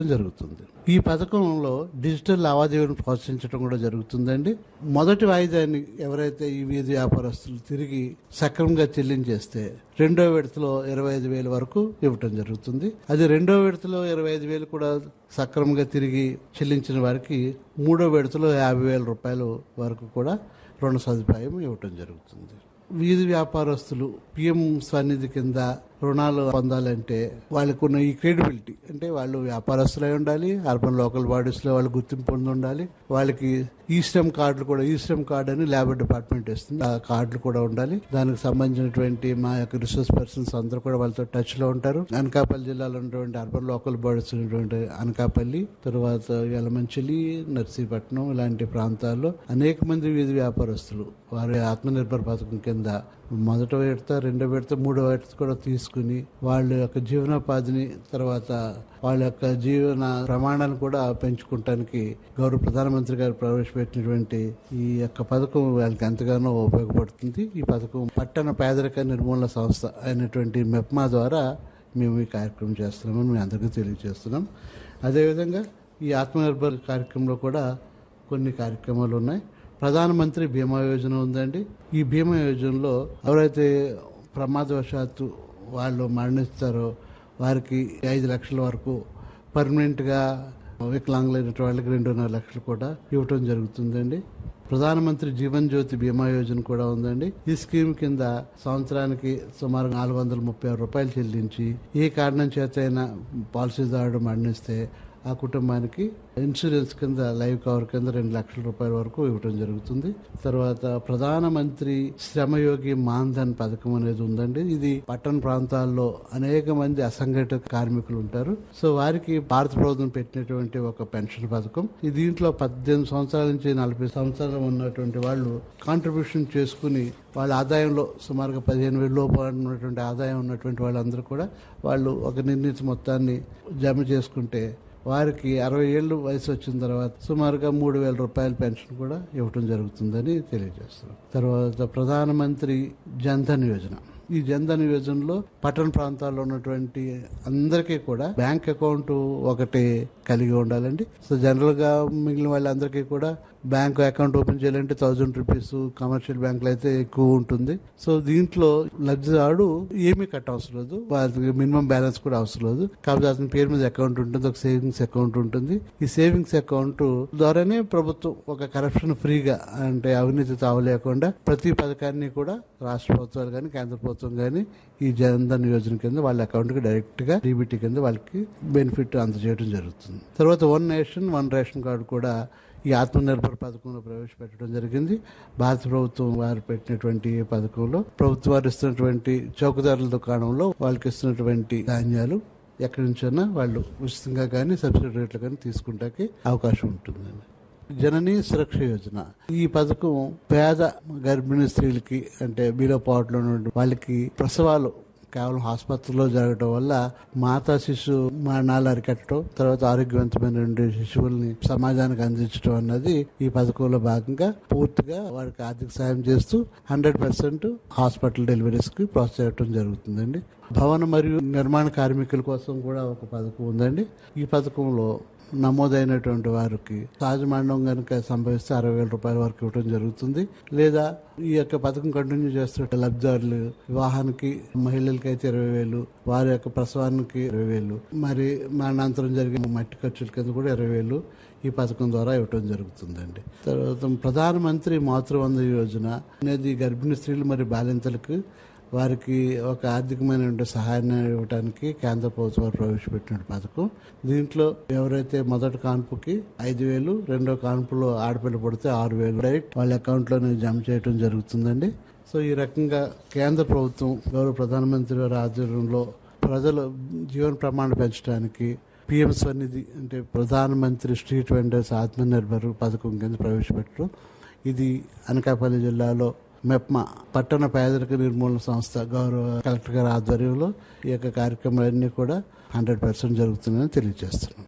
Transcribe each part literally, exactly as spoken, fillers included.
జరుగుతుంది. ఈ పథకంలో డిజిటల్ లావాదేవీలను ప్రోత్సహించడం కూడా జరుగుతుందండి. మొదటి వాయిదాన్ని ఎవరైతే ఈ వీధి వ్యాపారస్తులు తిరిగి సక్రమంగా చెల్లించేస్తే రెండో విడతలో ఇరవై ఐదు వేల వరకు ఇవ్వటం జరుగుతుంది. అది రెండో విడతలో ఇరవై ఐదు వేలు కూడా సక్రమంగా తిరిగి చెల్లించిన వారికి మూడో విడతలో యాభై వేల రూపాయల వరకు కూడా రుణ సదుపాయం ఇవ్వటం జరుగుతుంది. వీధి వ్యాపారస్తులు పిఎం స్వనిధి కింద రుణాలు పొందాలంటే వాళ్ళకు ఉన్న ఈ క్రెడిబిలిటీ అంటే వాళ్ళు వ్యాపారస్తులై ఉండాలి, అర్బన్ లోకల్ బాడీస్ లో వాళ్ళు గుర్తింపు పొంది ఉండాలి, వాళ్ళకి ఈ శ్రమ్ కార్డులు కూడా ఈ శ్రమ్ కార్డు అని లేబర్ డిపార్ట్మెంట్ ఇస్తుంది, ఆ కార్డులు కూడా ఉండాలి. దానికి సంబంధించినటువంటి మా యొక్క రిసోర్స్ పర్సన్స్ అందరూ కూడా వాళ్ళతో టచ్ లో ఉంటారు. అనకాపల్లి జిల్లాలో ఉన్నటువంటి అర్బన్ లోకల్ బాడీస్ ఉన్నటువంటి అనకాపల్లి, తర్వాత యలమంచిలి, నర్సీపట్నం ఇలాంటి ప్రాంతాల్లో అనేక మంది వీధి వ్యాపారస్తులు వారి ఆత్మనిర్భర్ పథకం కింద మొదట విడత, రెండో విడత, మూడో విడత కూడా తీసుకుని వాళ్ళ యొక్క జీవనోపాధిని తర్వాత వాళ్ళ యొక్క జీవన ప్రమాణాలను కూడా పెంచుకోవటానికి గౌరవ ప్రధానమంత్రి గారు ప్రవేశపెట్టినటువంటి ఈ యొక్క పథకం వాళ్ళకి ఎంతగానో ఉపయోగపడుతుంది. ఈ పథకం పట్టణ పేదరిక నిర్మూలన సంస్థ అయినటువంటి మెప్మా ద్వారా మేము ఈ కార్యక్రమం చేస్తున్నామని మేము అందరికీ తెలియజేస్తున్నాం. అదేవిధంగా ఈ ఆత్మనిర్భర్ కార్యక్రమంలో కూడా కొన్ని కార్యక్రమాలు ఉన్నాయి. ప్రధానమంత్రి బీమా యోజన ఉందండి. ఈ బీమా యోజనలో ఎవరైతే ప్రమాదవశాత్తు వాళ్ళు మరణిస్తారో వారికి ఐదు లక్షల వరకు పర్మనెంట్గా వికలాంగులైన వాళ్ళకి రెండున్నర లక్షలు కూడా ఇవ్వటం జరుగుతుందండి. ప్రధానమంత్రి జీవన్ జ్యోతి బీమా యోజన కూడా ఉందండి. ఈ స్కీమ్ కింద సంవత్సరానికి సుమారు నాలుగు వందల ముప్పై ఆరు రూపాయలు చెల్లించి ఏ కారణం చేత అయినా పాలసీదారుడు మరణిస్తే ఆ కుటుంబానికి ఇన్సూరెన్స్ కింద లైఫ్ కవర్ కింద రెండు లక్షల రూపాయల వరకు ఇవ్వడం జరుగుతుంది. తర్వాత ప్రధానమంత్రి శ్రమయోగి మాన్ధన్ పథకం అనేది ఉందండి. ఇది పట్టణ ప్రాంతాల్లో అనేక మంది అసంఘటిత కార్మికులు ఉంటారు. సో వారికి భారత ప్రభుత్వం పెట్టినటువంటి ఒక పెన్షన్ పథకం. ఈ దీంట్లో పద్దెనిమిది సంవత్సరాల నుంచి నలభై సంవత్సరాలు ఉన్నటువంటి వాళ్ళు కాంట్రిబ్యూషన్ చేసుకుని వాళ్ళ ఆదాయంలో సుమారుగా పదిహేను వేల లోపు ఉన్నటువంటి ఆదాయం ఉన్నటువంటి వాళ్ళందరూ కూడా వాళ్ళు ఒక నిర్ణీత మొత్తాన్ని జమ చేసుకుంటే వారికి అరవై ఏళ్ళు వయసు వచ్చిన తర్వాత సుమారుగా మూడు వేల రూపాయల పెన్షన్ కూడా ఇవ్వటం జరుగుతుందని తెలియజేస్తున్నాం. తర్వాత ప్రధానమంత్రి జన్ధన్ యోజన. ఈ జన్ధన్ యోజనలో పట్టణ ప్రాంతాల్లో ఉన్నటువంటి అందరికీ కూడా బ్యాంక్ అకౌంట్ ఒకటి కలిగి ఉండాలండి. సో జనరల్ గా మిగిలిన వాళ్ళందరికీ కూడా బ్యాంక్ అకౌంట్ ఓపెన్ చేయాలంటే థౌజండ్ రూపీస్, కమర్షియల్ బ్యాంకులు అయితే ఎక్కువ ఉంటుంది. సో దీంట్లో లబ్ధిదారుడు ఏమీ కట్ట అవసరం లేదు, వారికి మినిమం బ్యాలెన్స్ కూడా అవసరం లేదు. కాబట్టి అతని పేరు మీద అకౌంట్ ఉంటుంది, ఒక సేవింగ్స్ అకౌంట్ ఉంటుంది. ఈ సేవింగ్స్ అకౌంట్ ద్వారానే ప్రభుత్వం ఒక కరప్షన్ ఫ్రీగా అంటే అవినీతి తావలేకుండా ప్రతి పథకాన్ని కూడా రాష్ట్ర ప్రభుత్వాలు కానీ కేంద్ర ప్రభుత్వం కానీ ఈ జన్ధన్ యోజన కింద వాళ్ళ అకౌంట్ కి డైరెక్ట్ గా డీబీటీ కింద వాళ్ళకి బెనిఫిట్ అందజేయడం జరుగుతుంది. తర్వాత one nation one ration card కూడా ఈ ఆత్మనిర్భర్ పథకంలో ప్రవేశపెట్టడం జరిగింది. భారత ప్రభుత్వం వారు పెట్టినటువంటి పథకంలో ప్రభుత్వం వారు ఇస్తున్నటువంటి చౌకదారుల దుకాణంలో వాళ్ళకి ఇస్తున్నటువంటి ధాన్యాలు ఎక్కడి నుంచైనా వాళ్ళు ఉచితంగా కానీ సబ్సిడీ రేట్లు కానీ తీసుకుంటానికి అవకాశం ఉంటుందండి. జననీ సురక్ష యోజన. ఈ పథకం పేద గర్భిణీ స్త్రీలకి అంటే బిలో పావర్టీలో ఉన్న వాళ్ళకి ప్రసవాలు కేవలం ఆసుపత్రిలో జరగడం వల్ల మాతా శిశు మరణాలు అరికట్టడం, తర్వాత ఆరోగ్యవంతమైన శిశువుల్ని సమాజానికి అందించడం అన్నది ఈ పథకంలో భాగంగా పూర్తిగా వారికి ఆర్థిక సాయం చేస్తూ హండ్రెడ్ పర్సెంట్ హాస్పిటల్ డెలివరీస్ కి ప్రోత్సహించడం జరుగుతుందండి. భవన మరియు నిర్మాణ కార్మికుల కోసం కూడా ఒక పథకం ఉందండి. ఈ పథకంలో నమోదైనటువంటి వారికి సహజ మరణం కనుక సంభవిస్తే అరవై వేల రూపాయల వరకు ఇవ్వడం జరుగుతుంది. లేదా ఈ యొక్క పథకం కంటిన్యూ చేస్తున్న లబ్ధిదారులు వివాహానికి మహిళలకి అయితే ఇరవై వేలు, వారి యొక్క ప్రసవానికి ఇరవై వేలు, మరి మరణాంతరం జరిగిన మట్టి ఖర్చుల కింద కూడా ఇరవై వేలు ఈ పథకం ద్వారా ఇవ్వటం జరుగుతుందండి. తర్వాత ప్రధానమంత్రి మాతృవంద యోజన అనేది గర్భిణీ స్త్రీలు మరియు బాలింతలకు వారికి ఒక ఆర్థికమైన సహాయాన్ని ఇవ్వడానికి కేంద్ర ప్రభుత్వం ప్రవేశపెట్టిన పథకం. దీంట్లో ఎవరైతే మొదటి కాన్పుకి ఐదు వేలు, రెండో కాన్పులో ఆడపిల్ల పడితే ఆరు వేలు డైరెక్ట్ వాళ్ళ అకౌంట్ లోనే జమ చేయడం జరుగుతుందండి. సో ఈ రకంగా కేంద్ర ప్రభుత్వం గౌరవ ప్రధానమంత్రి వారి ఆధ్వర్యంలో ప్రజల జీవన ప్రమాణం పెంచడానికి పిఎం స్వనిధి అంటే ప్రధానమంత్రి స్ట్రీట్ వెండర్స్ ఆత్మనిర్భర్ పథకం కింద ప్రవేశపెట్టడం. ఇది అనకాపల్లి జిల్లాలో మెప్మా పట్టణ పేదరిక నిర్మూలన సంస్థ గౌరవ కలెక్టర్ గారి ఆధ్వర్యంలో ఈ యొక్క కార్యక్రమాలన్నీ కూడా హండ్రెడ్ పర్సెంట్ జరుగుతుందని తెలియజేస్తున్నాం.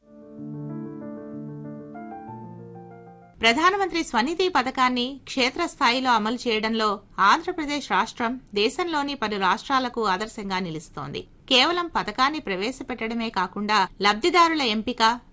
ప్రధానమంత్రి స్వనిధి పథకాన్ని క్షేత్రస్థాయిలో అమలు చేయడంలో ఆంధ్రప్రదేశ్ రాష్ట్రం దేశంలోని పలు రాష్ట్రాలకు ఆదర్శంగా నిలుస్తోంది. కేవలం పథకాన్ని ప్రవేశపెట్టడమే కాకుండా లబ్ధిదారుల ఎంపిక,